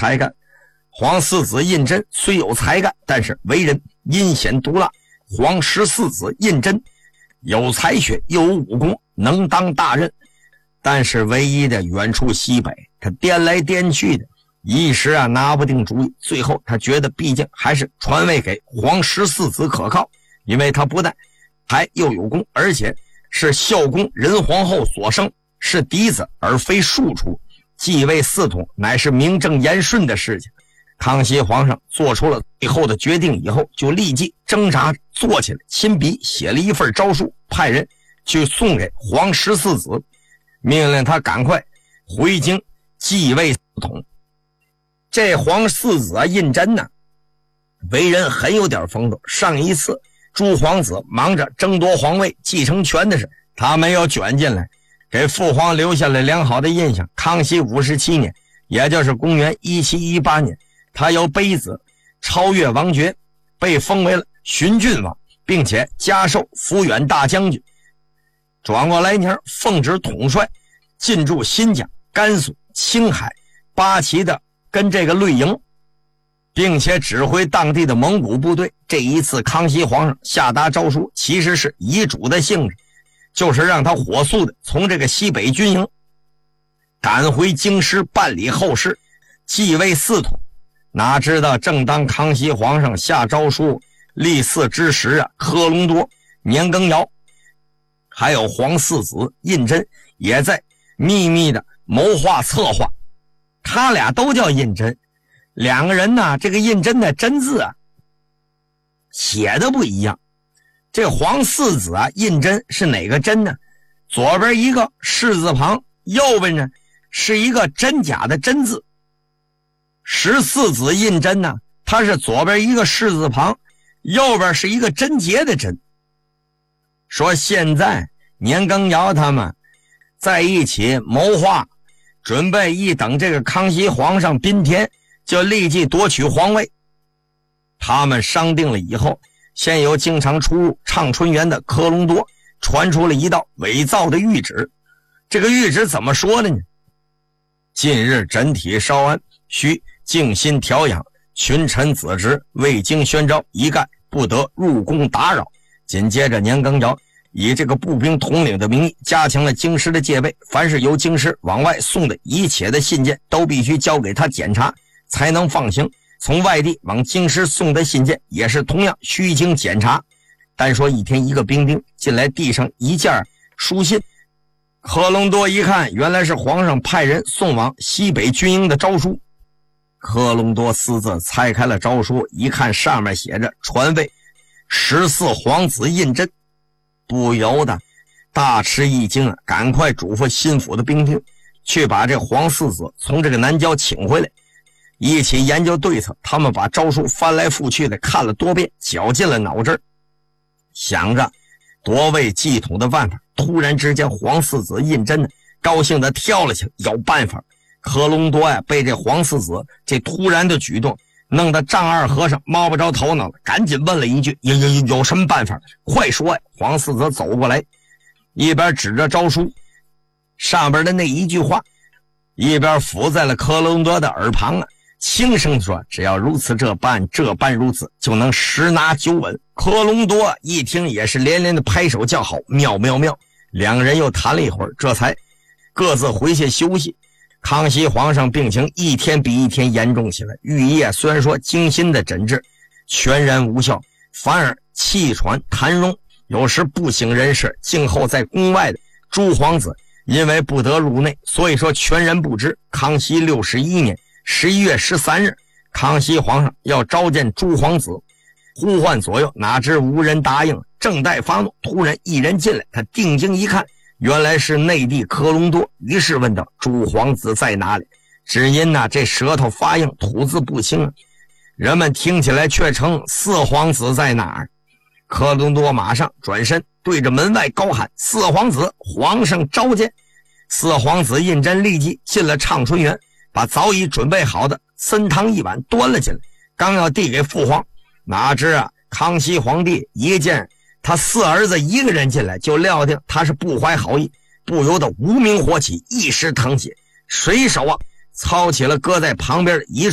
才干。皇四子胤禛虽有才干，但是为人阴险毒辣。皇14子胤禛有才学又有武功，能当大任，但是唯一的远处西北，他颠来颠去的，一时拿不定主意。最后他觉得毕竟还是传位给皇14子可靠，因为他不但才又有功，而且是孝公仁皇后所生，是嫡子而非庶出，继位嗣统乃是名正言顺的事情。康熙皇上做出了最后的决定以后，就立即挣扎坐起来，亲笔写了一份诏书，派人去送给皇14子，命令他赶快回京继位嗣统。这皇4子胤禛呢，为人很有点风度。上一次诸皇子忙着争夺皇位继承权的事，他没有卷进来，给父皇留下了良好的印象。康熙57年，也就是公元1718年，他由卑子超越王爵，被封为了巡郡王，并且加授抚远大将军。转过来年，奉旨统帅进驻新疆、甘肃、青海、八旗的跟这个绿营，并且指挥当地的蒙古部队。这一次康熙皇上下达诏书，其实是遗嘱的性质，就是让他火速的从这个西北军营赶回京师办理后事，继位嗣统。哪知道正当康熙皇上下诏书立嗣之时科隆多、年羹尧还有皇4子胤禛也在秘密的谋划策划。他俩都叫胤禛，两个人呢，这个胤禛的真字写的不一样。这皇4子胤禛是哪个真呢？左边一个士字旁，右边呢是一个真假的真字。14子胤禛呢，他是左边一个士字旁，右边是一个贞洁的贞。说现在年羹尧他们在一起谋划，准备一等这个康熙皇上宾天，就立即夺取皇位。他们商定了以后，先由经常出入畅春园的科隆多传出了一道伪造的谕旨。这个谕旨怎么说的呢？近日整体稍安，需静心调养，群臣子侄未经宣召，一概不得入宫打扰。紧接着年羹尧以这个步兵统领的名义加强了京师的戒备，凡是由京师往外送的一切的信件都必须交给他检查才能放行，从外地往京师送的信件也是同样需经检查。单说一天一个兵丁进来递上一件书信，科隆多一看，原来是皇上派人送往西北军营的诏书。科隆多私自拆开了诏书，一看上面写着传位14皇子胤禛，不由得大吃一惊，赶快嘱咐心腹的兵丁去把这皇4子从这个南郊请回来，一起研究对策。他们把诏书翻来覆去的看了多遍，绞尽了脑汁，想着夺位继统的办法。突然之间，皇4子胤禛高兴的跳了起来，有办法。科隆多被这皇4子这突然的举动弄得丈二和尚摸不着头脑了，赶紧问了一句：有什么办法？快说呀！皇4子走过来，一边指着诏书上边的那一句话，一边伏在了科隆多的耳旁轻声说：只要如此这般如此，就能十拿9稳。科隆多一听也是连连的拍手叫好，妙妙妙。两人又谈了一会儿，这才各自回去休息。康熙皇上病情一天比一天严重起来，御医虽然说精心的诊治，全然无效，反而气喘痰溶，有时不省人事。静候在宫外的诸皇子因为不得入内，所以说全然不知。康熙61年11月13日，康熙皇上要召见诸皇子，呼唤左右，哪知无人答应。正待发怒，突然一人进来，他定睛一看，原来是内地科隆多，于是问道：诸皇子在哪里？只因这舌头发硬，吐字不清，人们听起来却称4皇子在哪儿。科隆多马上转身对着门外高喊：4皇子，皇上召见。4皇子胤禛立即进了畅春园，把早已准备好的参汤一碗端了进来，刚要递给父皇，哪知康熙皇帝一见他4儿子一个人进来，就料定他是不怀好意，不由得无名火起，一时淌血，随手操起了搁在旁边一